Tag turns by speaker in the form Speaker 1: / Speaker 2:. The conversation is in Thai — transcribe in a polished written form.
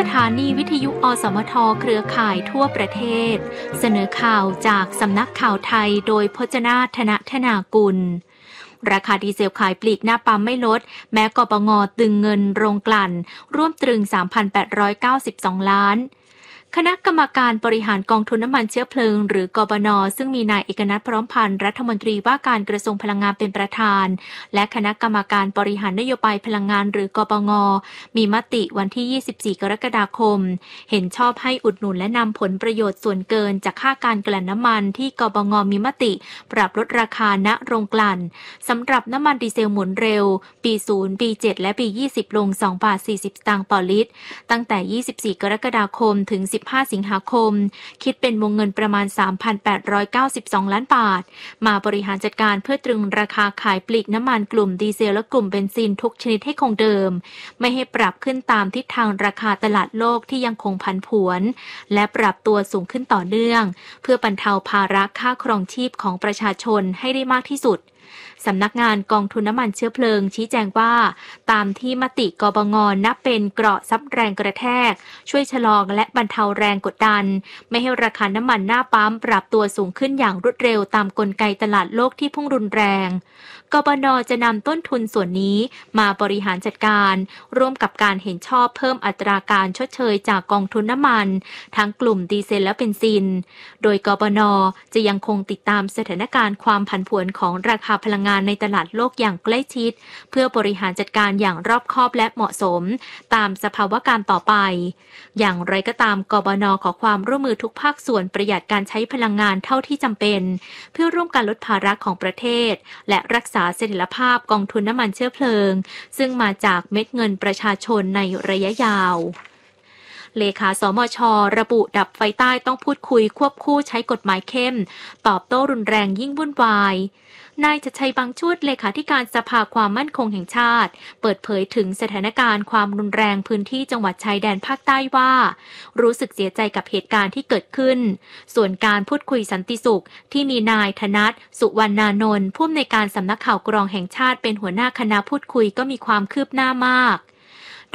Speaker 1: ถานีวิทยุอสมทเครือข่ายทั่วประเทศเสนอข่าวจากสำนักข่าวไทยโดยพจนาธนธนากุลราคาดีเซลขายปลีกหน้าปั๊มไม่ลดแม้กปง.ตึงเงินโรงกลั่นร่วมตรึง 3,892 ล้านคณะกรรมการบริหารกองทุนน้ำมันเชื้อเพลิงหรือกบน.ซึ่งมีนายเอกนัทพร้อมพันธ์รัฐมนตรีว่าการกระทรวงพลังงานเป็นประธานและคณะกรรมการบริหารนโยบายพลังงานหรือกบง.มีมติวันที่ 24 กรกฎาคมเห็นชอบให้อุดหนุนและนำผลประโยชน์ส่วนเกินจากค่าการกลั่นน้ำมันที่กบง.มีมติปรับลดราคาณโรงกลั่นสำหรับน้ำมันดีเซลหมุนเร็ว B0 B7 และ B20 ลง 2.40 บาทต่อลิตรตั้งแต่ 24 กรกฎาคมถึง15 สิงหาคมคิดเป็นวงเงินประมาณ 3,892 ล้านบาทมาบริหารจัดการเพื่อตรึงราคาขายปลีกน้ำมันกลุ่มดีเซลและกลุ่มเบนซินทุกชนิดให้คงเดิมไม่ให้ปรับขึ้นตามทิศทางราคาตลาดโลกที่ยังคงผันผวนและปรับตัวสูงขึ้นต่อเนื่องเพื่อบรรเทาภาระค่าครองชีพของประชาชนให้ได้มากที่สุดสำนักงานกองทุนน้ำมันเชื้อเพลิงชี้แจงว่าตามที่มติกบง.นับเป็นเกราะซับแรงกระแทกช่วยชะลอและบรรเทาแรงกดดันไม่ให้ราคาน้ำมันหน้าปั๊มปรับตัวสูงขึ้นอย่างรวดเร็วตามกลไกตลาดโลกที่พุ่งรุนแรงกบน.จะนำต้นทุนส่วนนี้มาบริหารจัดการร่วมกับการเห็นชอบเพิ่มอัตราการชดเชยจากกองทุนน้ำมันทั้งกลุ่มดีเซลและเบนซินโดยกบน.จะยังคงติดตามสถานการณ์ความผันผวนของราคาพลังงานในตลาดโลกอย่างใกล้ชิดเพื่อบริหารจัดการอย่างรอบคอบและเหมาะสมตามสภาวะการต่อไปอย่างไรก็ตามกบน.ขอความร่วมมือทุกภาคส่วนประหยัดการใช้พลังงานเท่าที่จำเป็นเพื่อร่วมกันลดภาระของประเทศและรักษาเสถียรภาพกองทุนน้ำมันเชื้อเพลิงซึ่งมาจากเม็ดเงินประชาชนในระยะยาวเลขาสมช.ระบุดับไฟใต้ต้องพูดคุยควบคู่ใช้กฎหมายเข้มตอบโต้รุนแรงยิ่งวุ่นวายนายชัดชัยบางชูดเลขาธิการสภาความมั่นคงแห่งชาติเปิดเผยถึงสถานการณ์ความรุนแรงพื้นที่จังหวัดชายแดนภาคใต้ว่ารู้สึกเสียใจกับเหตุการณ์ที่เกิดขึ้นส่วนการพูดคุยสันติสุขที่มีนายธนัทสุวรรณานนท์ผู้อำนวยการสำนักข่าวกรองแห่งชาติเป็นหัวหน้าคณะพูดคุยก็มีความคืบหน้ามาก